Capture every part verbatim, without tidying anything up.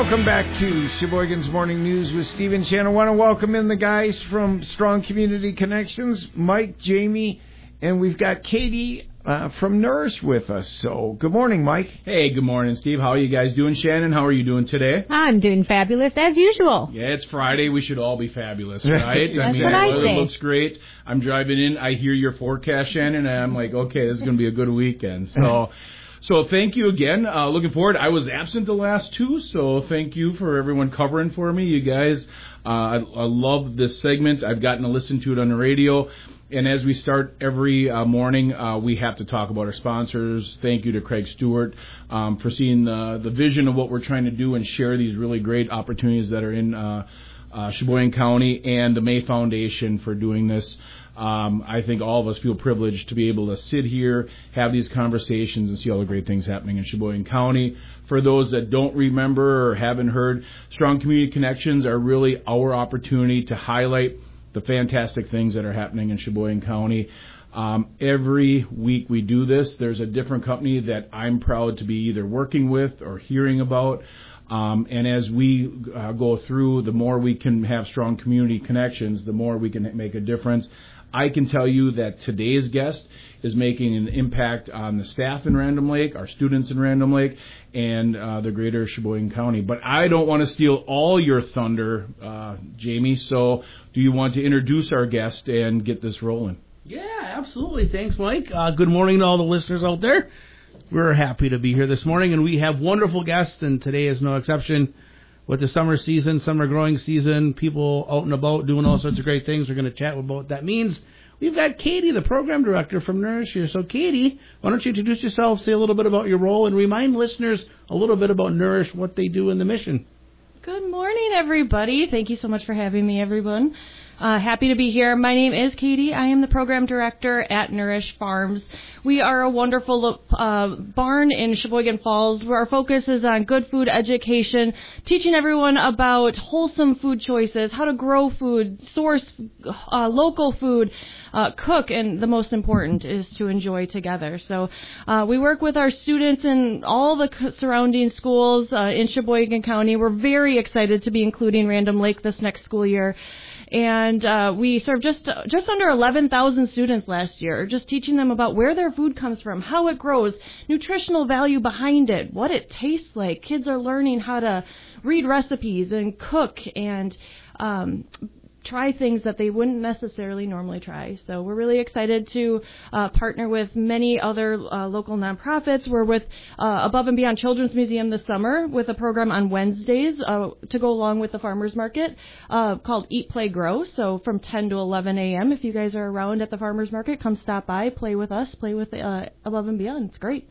Welcome back to Sheboygan's Morning News with Steve and Shannon. I want to welcome in the guys from Strong Community Connections, Mike, Jamie, and we've got Katie uh, from Nourish with us. So, good morning, Mike. Hey, good morning, Steve. How are you guys doing? Shannon, how are you doing today? I'm doing fabulous, as usual. Yeah, it's Friday. We should all be fabulous, right? That's I mean, what I the weather think. looks great. I'm driving in. I hear your forecast, Shannon, and I'm like, okay, this is going to be a good weekend. So... So thank you again. Uh, looking forward. I was absent the last two, so thank you for everyone covering for me. You guys, uh, I, I love this segment. I've gotten to listen to it on the radio. And as we start every uh, morning, uh, we have to talk about our sponsors. Thank you to Craig Stewart um, for seeing the, the vision of what we're trying to do and share these really great opportunities that are in uh, uh, Sheboygan County, and the May Foundation for doing this. Um, I think all of us feel privileged to be able to sit here, have these conversations, and see all the great things happening in Sheboygan County. For those that don't remember or haven't heard, Strong Community Connections are really our opportunity to highlight the fantastic things that are happening in Sheboygan County. Um, every week we do this. There's a different company that I'm proud to be either working with or hearing about. Um, and as we uh, go through, the more we can have strong community connections, the more we can make a difference. I can tell you that today's guest is making an impact on the staff in Random Lake, our students in Random Lake, and uh, the greater Sheboygan County. But I don't want to steal all your thunder, uh, Jamie, so do you want to introduce our guest and get this rolling? Yeah, absolutely. Thanks, Mike. Uh, good morning to all the listeners out there. We're happy to be here this morning, and we have wonderful guests, and today is no exception. With the summer season, summer growing season, people out and about doing all sorts of great things. We're going to chat about what that means. We've got Katie, the program director from Nourish here. So, Katie, why don't you introduce yourself, say a little bit about your role, and remind listeners a little bit about Nourish, what they do in the mission. Good morning, everybody. Thank you so much for having me, everyone. Uh, happy to be here. My name is Katie. I am the program director at Nourish Farms. We are a wonderful uh, barn in Sheboygan Falls where our focus is on good food education, teaching everyone about wholesome food choices, how to grow food, source uh, local food, uh, cook, and the most important is to enjoy together. So uh, we work with our students in all the surrounding schools uh, in Sheboygan County. We're very excited to be including Random Lake this next school year. And uh, we served just just under eleven thousand students last year, just teaching them about where their food comes from, how it grows, nutritional value behind it, what it tastes like. Kids are learning how to read recipes and cook and um, try things that they wouldn't necessarily normally try. So we're really excited to uh, partner with many other uh, local nonprofits. We're with uh, Above and Beyond Children's Museum this summer with a program on Wednesdays uh, to go along with the farmers market uh, called Eat, Play, Grow. So from ten to eleven a.m. if you guys are around at the farmers market, come stop by, play with us, play with uh, Above and Beyond. It's great.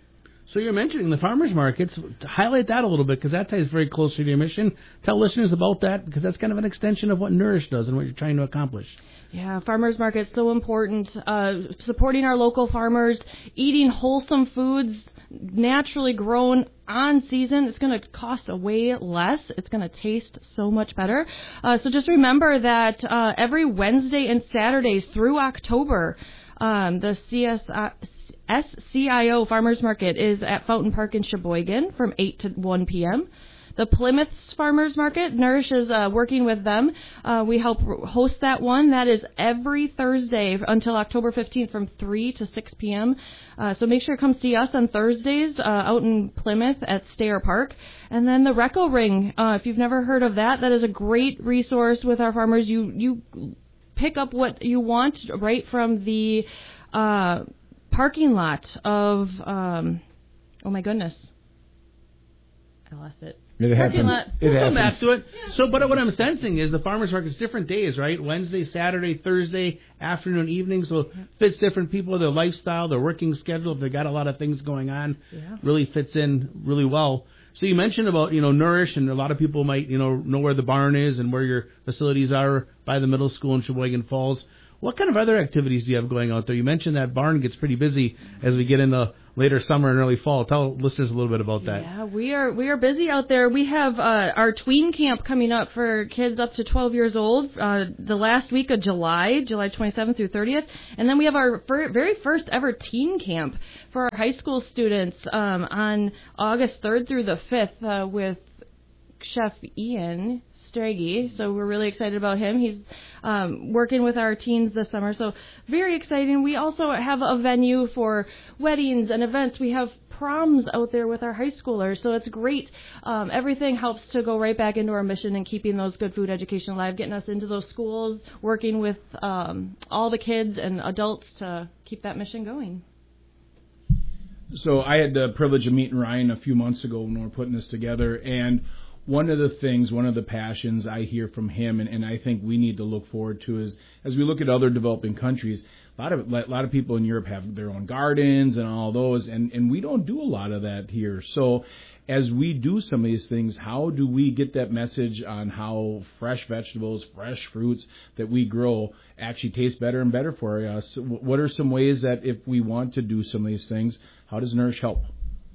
So you're mentioning the farmers markets. To highlight that a little bit, because that ties very closely to your mission. Tell listeners about that, because that's kind of an extension of what Nourish does and what you're trying to accomplish. Yeah, farmers market's so important. Uh, supporting our local farmers, eating wholesome foods, naturally grown on season. It's going to cost a way less. It's going to taste so much better. Uh, so just remember that uh, every Wednesday and Saturdays through October, um, the C S I S C I O Farmers Market is at Fountain Park in Sheboygan from eight to one p.m. The Plymouth Farmers Market, Nourish is uh, working with them. Uh, we help host that one. That is every Thursday until October fifteenth from three to six p.m. Uh, so make sure to come see us on Thursdays uh, out in Plymouth at Stair Park. And then the Reco Ring, uh, if you've never heard of that, that is a great resource with our farmers. You, you pick up what you want right from the uh, parking lot of, um, oh my goodness, I lost it. It happens. Lot. It We'll come happens. back to it. So, but what I'm sensing is the farmers market's different days, right? Wednesday, Saturday, Thursday, afternoon, evening. So it fits different people, their lifestyle, their working schedule. If they got a lot of things going on, Yeah. really fits in really well. So you mentioned about, you know, Nourish, and a lot of people might, you know, know where the barn is and where your facilities are by the middle school in Sheboygan Falls. What kind of other activities do you have going out there? You mentioned that barn gets pretty busy as we get into later summer and early fall. Tell listeners a little bit about that. Yeah, we are we are busy out there. We have uh, our tween camp coming up for kids up to twelve years old uh, the last week of July, July twenty-seventh through thirtieth. And then we have our fir- very first ever teen camp for our high school students um, on August third through the fifth uh, with Chef Ian Straggy, so we're really excited about him. He's um, working with our teens this summer, so very exciting. We also have a venue for weddings and events. We have proms out there with our high schoolers, so it's great. Um, everything helps to go right back into our mission and keeping those good food education alive, getting us into those schools, working with um, all the kids and adults to keep that mission going. So I had the privilege of meeting Ryan a few months ago when we were putting this together, and one of the things, one of the passions I hear from him, and, and I think we need to look forward to is, as we look at other developing countries, a lot of a lot of people in Europe have their own gardens and all those, and, and we don't do a lot of that here. So as we do some of these things, how do we get that message on how fresh vegetables, fresh fruits that we grow actually taste better and better for us? What are some ways that if we want to do some of these things, how does Nourish help?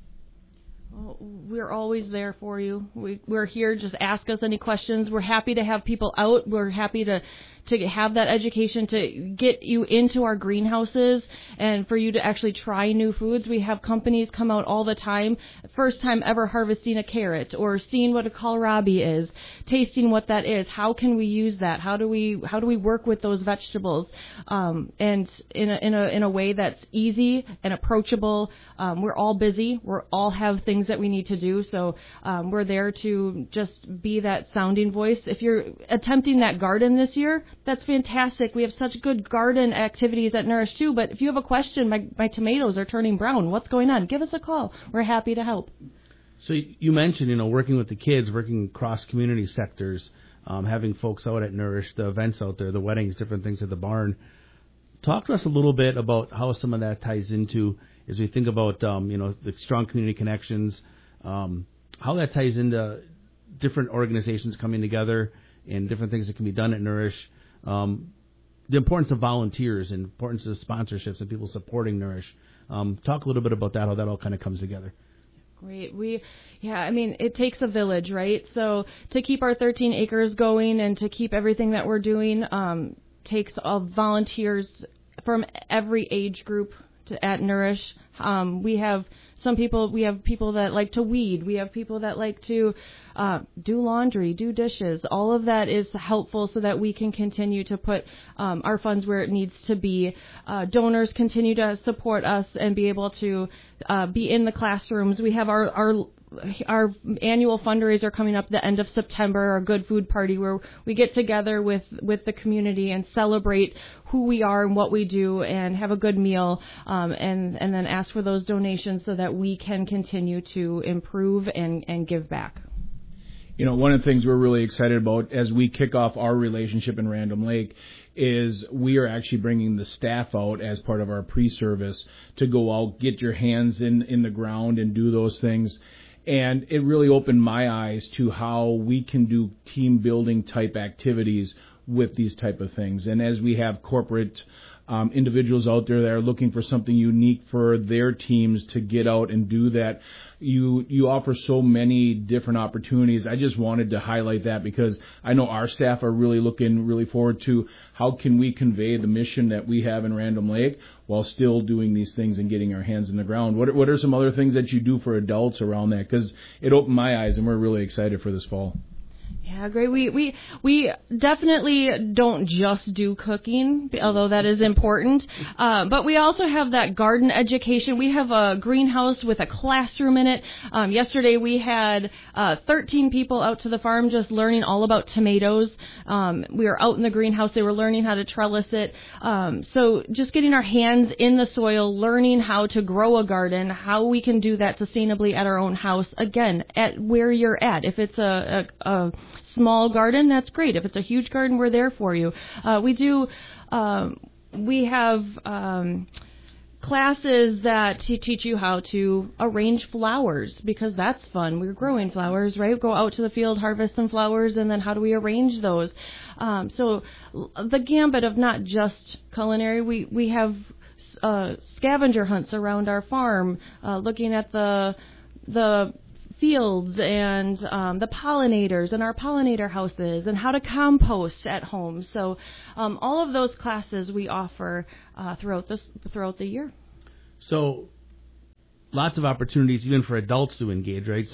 We're always there for you. We, we're here. Just ask us any questions. We're happy to have people out. We're happy to, to have that education to get you into our greenhouses and for you to actually try new foods. We have companies come out all the time, first time ever harvesting a carrot or seeing what a kohlrabi is, tasting what that is. How can we use that? How do we how do we work with those vegetables? Um, and in a, in a in a way that's easy and approachable. Um, we're all busy. We all have things that we need to do. So um, we're there to just be that sounding voice. If you're attempting that garden this year, that's fantastic. We have such good garden activities at Nourish too. But if you have a question, my, my tomatoes are turning brown. What's going on? Give us a call. We're happy to help. So you mentioned, you know, working with the kids, working across community sectors, um, having folks out at Nourish, the events out there, the weddings, different things at the barn. Talk to us a little bit about how some of that ties into, as we think about, um, you know, the strong community connections, um, how that ties into different organizations coming together and different things that can be done at Nourish. Um, the importance of volunteers and importance of sponsorships and people supporting Nourish. Um, talk a little bit about that, how that all kind of comes together. Great. We, yeah, I mean, it takes a village, right? So to keep our thirteen acres going and to keep everything that we're doing, um, takes uh, volunteers from every age group to, at Nourish. Um, we have some people, we have people that like to weed. We have people that like to uh, do laundry, do dishes. All of that is helpful so that we can continue to put um, our funds where it needs to be. Uh, donors continue to support us and be able to uh, be in the classrooms. We have our, our Our annual fundraiser coming up the end of September, our Good Food Party, where we get together with, with the community and celebrate who we are and what we do and have a good meal, um, and, and then ask for those donations so that we can continue to improve and, and give back. You know, one of the things we're really excited about as we kick off our relationship in Random Lake is we are actually bringing the staff out as part of our pre-service to go out, get your hands in, in the ground and do those things. And it really opened my eyes to how we can do team building type activities with these type of things. And as we have corporate um, individuals out there that are looking for something unique for their teams to get out and do that, you you offer so many different opportunities. I just wanted to highlight that because I know our staff are really looking really forward to how can we convey the mission that we have in Random Lake while still doing these things and getting our hands in the ground. What are, what are some other things that you do for adults around that? Because it opened my eyes and we're really excited for this fall. Yeah, great. We we we definitely don't just do cooking, although that is important. Uh, but we also have that garden education. We have a greenhouse with a classroom in it. Um, yesterday we had uh, thirteen people out to the farm just learning all about tomatoes. Um, we were out in the greenhouse. They were learning how to trellis it. Um, so just getting our hands in the soil, learning how to grow a garden, how we can do that sustainably at our own house. Again, at where you're at. If it's a, a, a small garden, that's great. If it's a huge garden, we're there for you. Uh, we do, um, we have um, classes that t- teach you how to arrange flowers because that's fun. We're growing flowers, right? Go out to the field, harvest some flowers, and then how do we arrange those? Um, so the gambit of not just culinary, we, we have uh, scavenger hunts around our farm, uh, looking at the the fields and um, the pollinators and our pollinator houses and how to compost at home. So um, all of those classes we offer uh, throughout this throughout the year. So lots of opportunities even for adults to engage, right? So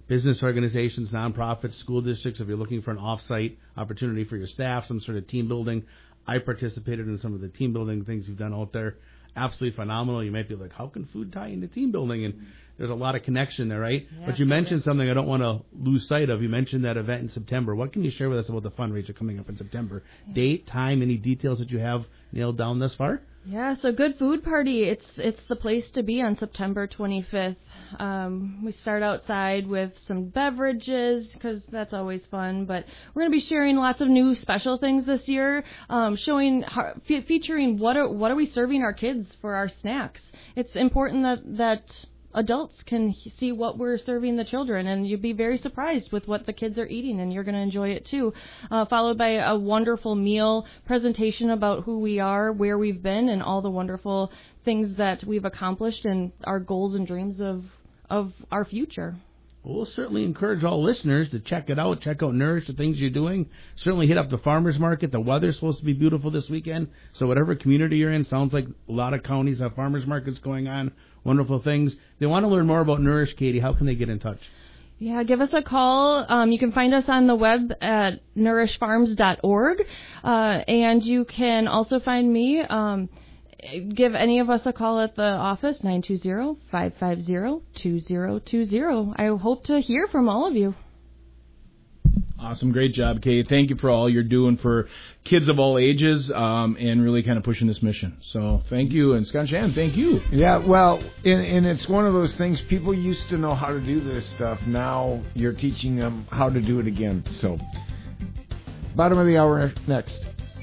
business organizations, nonprofits, school districts, if you're looking for an off-site opportunity for your staff, some sort of team building. I participated in some of the team building things you've done out there. Absolutely phenomenal. You might be like, how can food tie into team building? And there's a lot of connection there, right? Yeah, but you mentioned is. something I don't want to lose sight of. You mentioned that event in September. What can you share with us about the fundraiser coming up in September? Yeah. Date, time, any details that you have nailed down thus far? Yeah, so Good Food Party, it's it's the place to be on September twenty-fifth. Um, we start outside with some beverages because that's always fun, but we're going to be sharing lots of new special things this year, um, showing how, fe- featuring what are what are we serving our kids for our snacks. It's important that that adults can see what we're serving the children, and you'd be very surprised with what the kids are eating, and you're going to enjoy it too. Uh, followed by a wonderful meal presentation about who we are, where we've been, and all the wonderful things that we've accomplished and our goals and dreams of of our future. Well, we'll certainly encourage all listeners to check it out, check out Nourish, the things you're doing. Certainly hit up the farmers market. The weather's supposed to be beautiful this weekend, so whatever community you're in, sounds like a lot of counties have farmers markets going on, wonderful things. If they want to learn more about Nourish, Katie, how can they get in touch? Yeah, give us a call. Um, you can find us on the web at nourish farms dot org, uh, and you can also find me. Um, give any of us a call at the office, nine two zero, five five zero, two zero two zero. I hope to hear from all of you. Awesome. Great job, Kate. Thank you for all you're doing for kids of all ages um, and really kind of pushing this mission. So thank you. And Scott Shannon, thank you. Yeah, well, and, and it's one of those things, people used to know how to do this stuff. Now you're teaching them how to do it again. So, bottom of the hour next.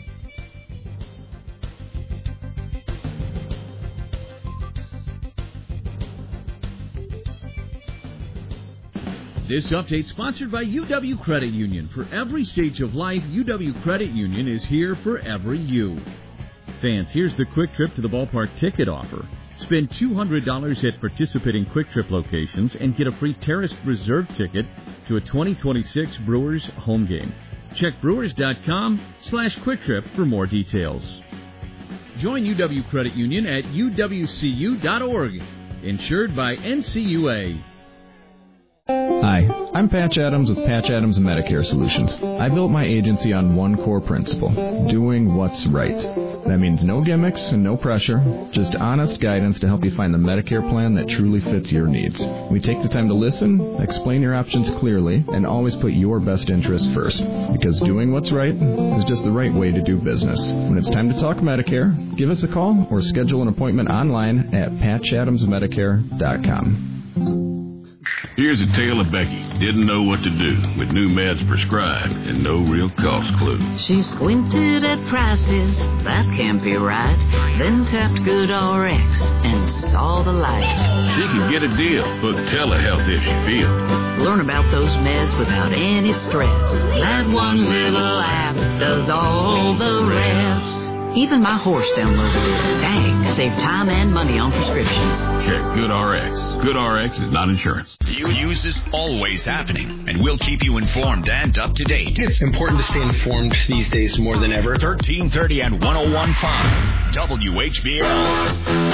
This update sponsored by U W Credit Union. For every stage of life, U W Credit Union is here for every you. Fans, here's the Quick Trip to the Ballpark ticket offer. Spend two hundred dollars at participating Quick Trip locations and get a free Terrace Reserve ticket to a twenty twenty-six Brewers home game. Check brewers.com slash Quick Trip for more details. Join U W Credit Union at U W C U dot org. Insured by N C U A. Hi, I'm Patch Adams with Patch Adams Medicare Solutions. I built my agency on one core principle, doing what's right. That means no gimmicks and no pressure, just honest guidance to help you find the Medicare plan that truly fits your needs. We take the time to listen, explain your options clearly, and always put your best interests first. Because doing what's right is just the right way to do business. When it's time to talk Medicare, give us a call or schedule an appointment online at patch adams medicare dot com. Here's a tale of Becky. Didn't know what to do with new meds prescribed and no real cost clue. She squinted at prices, that can't be right. Then tapped GoodRx and saw the light. She can get a deal, book telehealth if she feels. Learn about those meds without any stress. That one little app does all the rest. Even my horse downloaded it. Dang, save time and money on prescriptions. Check GoodRx. GoodRx is not insurance. News is always happening, and we'll keep you informed and up to date. It's important to stay informed these days more than ever. thirteen thirty and one oh one point five W H B L.